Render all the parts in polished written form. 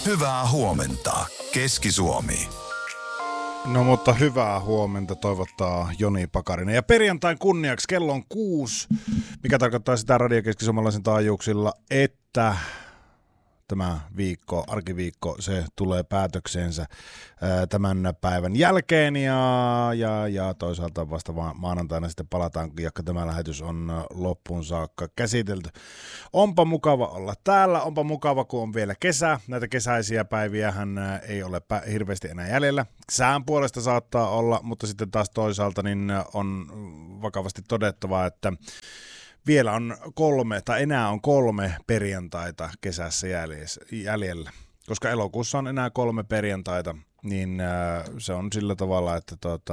Hyvää huomenta, Keski-Suomi. No mutta hyvää huomenta toivottaa Joni Pakarinen. Ja perjantain kunniaksi kello on 6, mikä tarkoittaa sitä Radio Keski-Suomalaisen taajuuksilla, että tämä viikko, arkiviikko, se tulee päätökseensä tämän päivän jälkeen ja toisaalta vasta maanantaina sitten palataan, jokka tämä lähetys on loppuun saakka käsitelty. Onpa mukava olla täällä, onpa mukava kun on vielä kesä. Näitä kesäisiä päiviähän ei ole hirveästi enää jäljellä. Sään puolesta saattaa olla, mutta sitten taas toisaalta niin on vakavasti todettava, että vielä on enää on 3 perjantaita kesässä jäljellä. Koska elokuussa on enää 3 perjantaita, niin se on sillä tavalla, että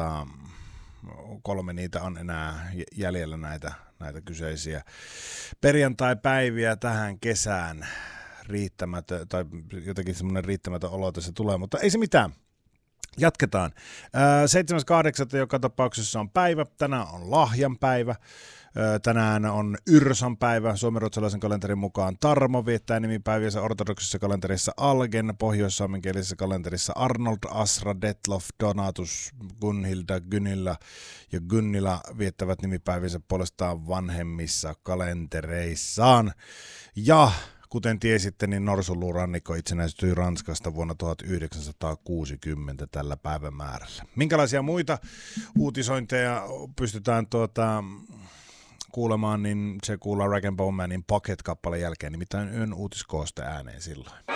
3 niitä on enää jäljellä näitä kyseisiä perjantaipäiviä tähän kesään. Riittämätön, tai jotenkin semmoinen riittämätön olo tässä tulee, mutta ei se mitään. Jatketaan. 7.8. joka tapauksessa on päivä. Tänään on lahjanpäivä. Tänään on Yrsan päivä. Suomenruotsalaisen kalenterin mukaan Tarmo viettää nimipäiviänsä, ortodoksisessa kalenterissa Algen, pohjoissaamenkielisessä kalenterissa Arnold, Asra, Detlof, Donatus, Gunhilda, Gunilla ja Gunnila viettävät nimipäiviänsä puolestaan vanhemmissa kalentereissaan. Ja kuten tiesitte, niin Norsunluurannikko itsenäistyi Ranskasta vuonna 1960 tällä päivämäärällä. Minkälaisia muita uutisointeja pystytään kuulemaan, niin se kuullaan Rag & Bone Manin Pocket-kappaleen jälkeen, nimittäin yön uutiskooste ääneen silloin.